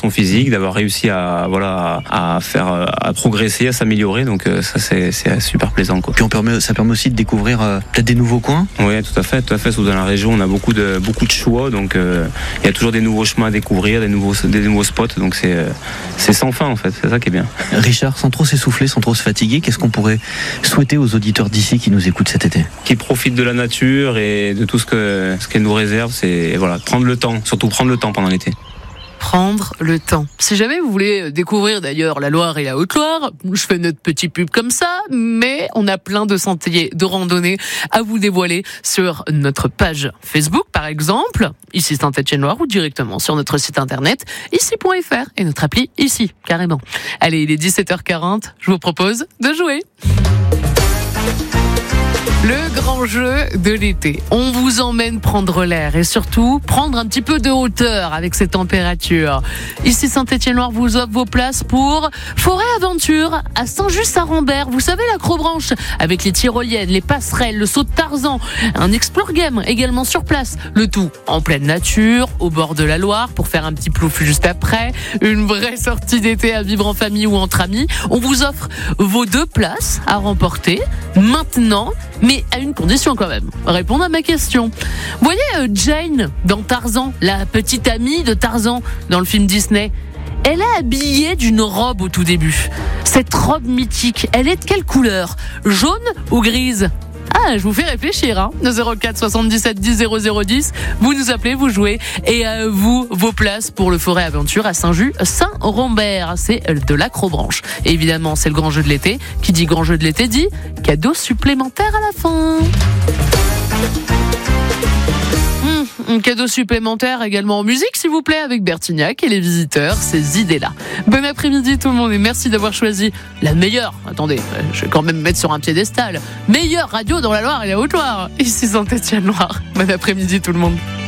son physique, d'avoir réussi à progresser, à s'améliorer. Donc ça c'est super plaisant, quoi. Puis ça permet aussi de découvrir peut-être des nouveaux coins. Oui, tout à fait. Surtout dans la région, on a beaucoup de choix, donc il y a toujours des nouveaux chemins à découvrir, des nouveaux spots. Donc c'est sans fin en fait. C'est ça qui est bien. Richard, sans trop s'essouffler, sans trop se fatiguer, qu'est-ce qu'on pourrait souhaiter aux auditeurs d'ici qui nous écoutent cet été? Qui profitent de la nature et de tout ce qu'elle nous réserve. C'est prendre le temps, surtout prendre le temps pendant l'été. Prendre le temps. Si jamais vous voulez découvrir d'ailleurs la Loire et la Haute-Loire, je fais notre petit pub comme ça, mais on a plein de sentiers de randonnée à vous dévoiler sur notre page Facebook par exemple, ici Saint-Étienne-Loire, ou directement sur notre site internet ici.fr et notre appli ici, carrément. Allez, il est 17h40, je vous propose de jouer. Le grand jeu de l'été. On vous emmène prendre l'air et surtout prendre un petit peu de hauteur avec ces températures. Ici Saint-Étienne-Loire vous offre vos places pour Forêt Aventure à Saint-Just-à-Rambert. Vous savez, l'acrobranche avec les tyroliennes, les passerelles, le saut de Tarzan, un explore game également sur place. Le tout en pleine nature, au bord de la Loire pour faire un petit plouf juste après. Une vraie sortie d'été à vivre en famille ou entre amis. On vous offre vos 2 places à remporter maintenant. Mais à une condition quand même. Répondre à ma question. Vous voyez Jane dans Tarzan, la petite amie de Tarzan dans le film Disney. Elle est habillée d'une robe au tout début. Cette robe mythique, elle est de quelle couleur? Jaune ou grise? Ah, je vous fais réfléchir, hein. 04 77 10 0010. Vous nous appelez, vous jouez. Et vos places pour le Forêt Aventure à Saint-Just-Saint-Rambert. C'est de l'acrobranche. Et évidemment, c'est le grand jeu de l'été. Qui dit grand jeu de l'été dit cadeau supplémentaire à la fin. Un cadeau supplémentaire également en musique, s'il vous plaît, avec Bertignac et les visiteurs, ces idées-là. Bon après-midi tout le monde et merci d'avoir choisi la meilleure, attendez, je vais quand même mettre sur un piédestal, meilleure radio dans la Loire et la Haute-Loire, ici Saint-Étienne-Loire. Bon après-midi tout le monde.